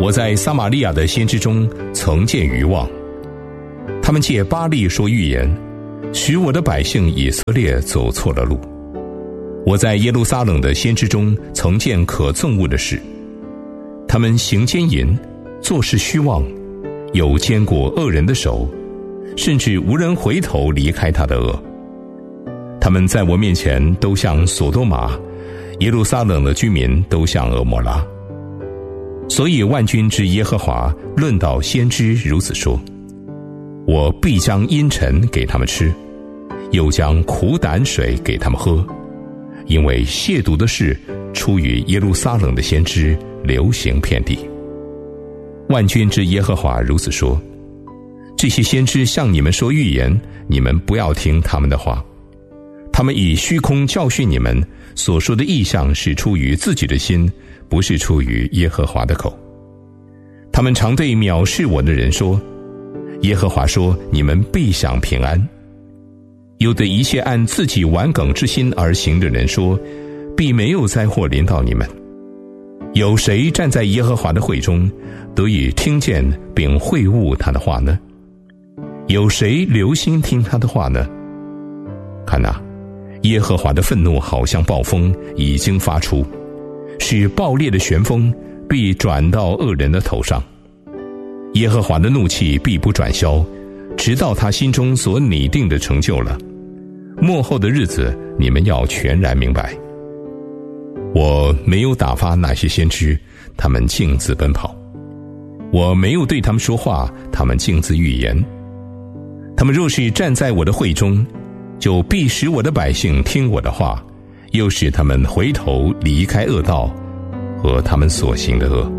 我在撒玛利亚的先知中曾见愚妄，他们借巴力说预言，使我的百姓以色列走错了路。我在耶路撒冷的先知中曾见可憎恶的事，他们行奸淫，做事虚妄，有坚过恶人的手，甚至无人回头离开他的恶。他们在我面前都像索多玛，耶路撒冷的居民都像俄摩拉。所以万军之耶和华论到先知如此说：我必将阴沉给他们吃，又将苦胆水给他们喝，因为亵渎的事出于耶路撒冷的先知，流行遍地。万军之耶和华如此说：这些先知向你们说预言，你们不要听他们的话。他们以虚空教训你们，所说的异象是出于自己的心，不是出于耶和华的口。他们常对藐视我的人说：耶和华说，你们必享平安。又对一切按自己顽梗之心而行的人说：必没有灾祸临到你们。有谁站在耶和华的会中，得以听见并会悟他的话呢？有谁留心听他的话呢？看哪，耶和华的愤怒好像暴风已经发出，使暴烈的旋风必转到恶人的头上。耶和华的怒气必不转消，直到他心中所拟定的成就了。末后的日子，你们要全然明白。我没有打发那些先知，他们径自奔跑；我没有对他们说话，他们径自预言。他们若是站在我的会中，就必使我的百姓听我的话，又使他们回头离开恶道和他们所行的恶。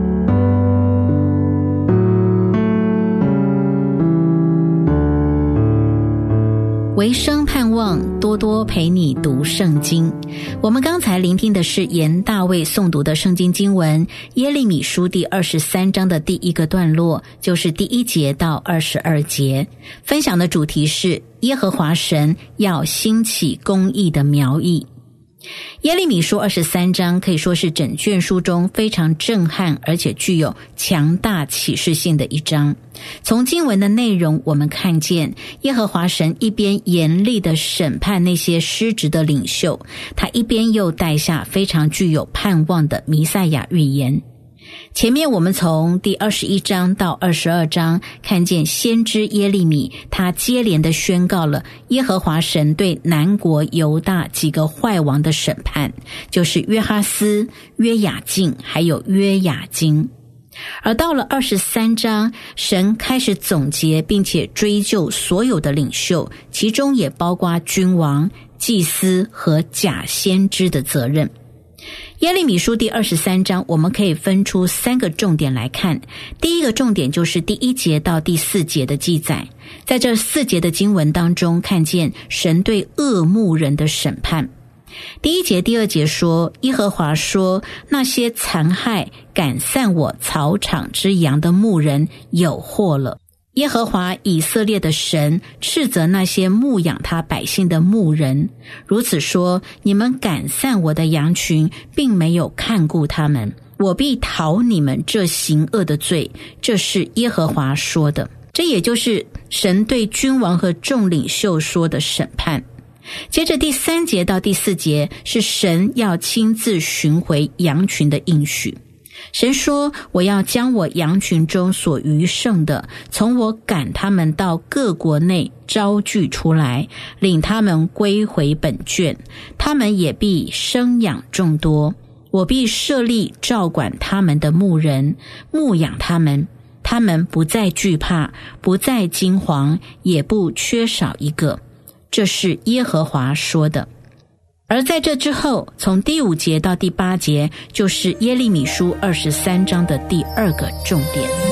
唯生盼望，多多陪你读圣经。我们刚才聆听的是严大卫诵读的圣经经文耶利米书第23章的第一个段落，就是第1节到22节。分享的主题是耶和华神要兴起公义的苗裔。耶利米书23章可以说是整卷书中非常震撼而且具有强大启示性的一章。从经文的内容我们看见耶和华神一边严厉地审判那些失职的领袖，他一边又带下非常具有盼望的弥赛亚预言。前面我们从第21章到22章看见先知耶利米，他接连的宣告了耶和华神对南国犹大几个坏王的审判，就是约哈斯、约雅敬还有约雅斤。而到了23章，神开始总结并且追究所有的领袖，其中也包括君王、祭司和假先知的责任。耶利米书第23章我们可以分出3个重点来看。第一个重点就是第1节到第4节的记载，在这4节的经文当中看见神对恶牧人的审判。第1节第2节说，耶和华说，那些残害赶散我草场之羊的牧人有祸了。耶和华以色列的神斥责那些牧养他百姓的牧人，如此说，你们赶散我的羊群，并没有看顾他们，我必讨你们这行恶的罪，这是耶和华说的。这也就是神对君王和众领袖说的审判。接着第3节到第4节是神要亲自寻回羊群的应许。神说，我要将我羊群中所余剩的，从我赶他们到各国内招聚出来，领他们归回本卷，他们也必生养众多。我必设立照管他们的牧人，牧养他们，他们不再惧怕，不再惊惶，也不缺少一个。这是耶和华说的。而在这之后，从第5节到第8节，就是耶利米书23章的第2个重点。